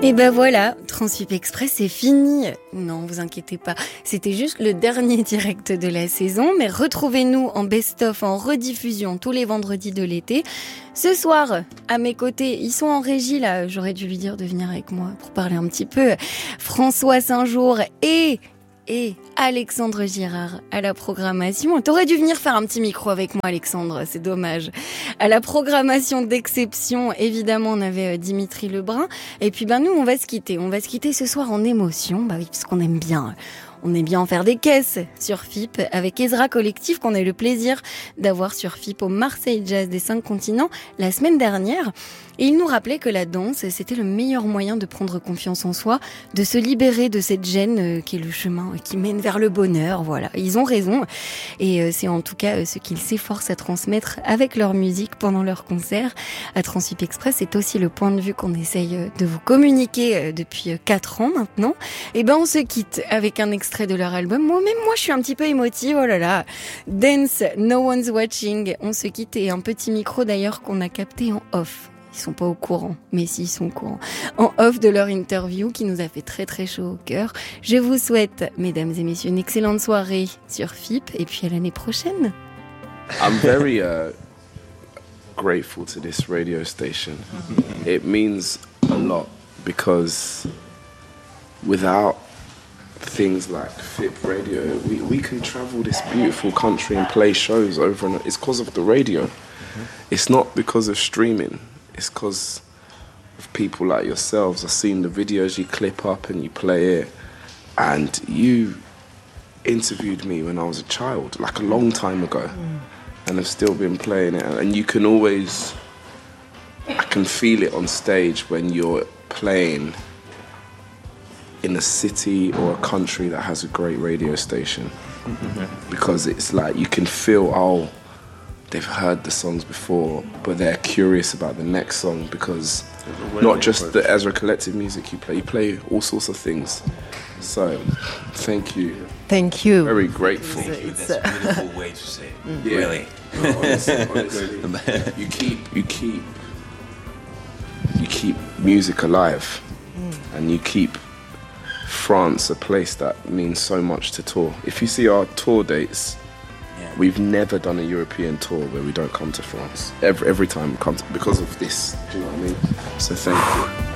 Et ben voilà, Transfip Express c'est fini. Non, vous inquiétez pas, c'était juste le dernier direct de la saison, mais retrouvez-nous en best-of, en rediffusion tous les vendredis de l'été. Ce soir, à mes côtés, ils sont en régie là, j'aurais dû lui dire de venir avec moi pour parler un petit peu. François Saint-Jour et Alexandre Girard à la programmation. T'aurais dû venir faire un petit micro avec moi, Alexandre, c'est dommage. À la programmation d'exception, évidemment, on avait Dimitri Lebrun. Et puis, nous, on va se quitter. On va se quitter ce soir en émotion. Oui, parce qu'on aime bien. On aime bien en faire des caisses sur FIP avec Ezra Collectif qu'on a eu le plaisir d'avoir sur FIP au Marseille Jazz des 5 continents la semaine dernière. Et il nous rappelait que la danse, c'était le meilleur moyen de prendre confiance en soi, de se libérer de cette gêne qui est le chemin qui mène vers le bonheur. Voilà, ils ont raison. Et c'est en tout cas ce qu'ils s'efforcent à transmettre avec leur musique pendant leurs concerts. À Transfip Express, c'est aussi le point de vue qu'on essaye de vous communiquer depuis 4 ans maintenant. Et on se quitte avec un extrait de leur album. Moi, je suis un petit peu émotive. Oh là là. Dance, No One's Watching. On se quitte et un petit micro d'ailleurs qu'on a capté en off. Ils sont pas au courant, mais si, ils sont au courant. En off de leur interview qui nous a fait très très chaud au cœur. Je vous souhaite, mesdames et messieurs, une excellente soirée sur FIP et puis à l'année prochaine. I'm very grateful to this radio station. It means a lot because without things like FIP radio, we can travel this beautiful country and play shows over and over. It's because of the radio. It's not because of streaming. It's because of people like yourselves. I've seen the videos you clip up and you play it. And you interviewed me when I was a child, like a long time ago. And I've still been playing it. And you can always, I can feel it on stage when you're playing in a city or a country that has a great radio station. Because it's like, you can feel, they've heard the songs before, but they're curious about the next song because not just the Ezra Collective music you play all sorts of things. So, thank you. Thank you. Very grateful. That's a beautiful way to say it. Yeah. Really. No, honestly, you keep music alive, and you keep France a place that means so much to tour. If you see our tour dates, we've never done a European tour where we don't come to France. Every time we come because of this. Do you know what I mean? So thank you.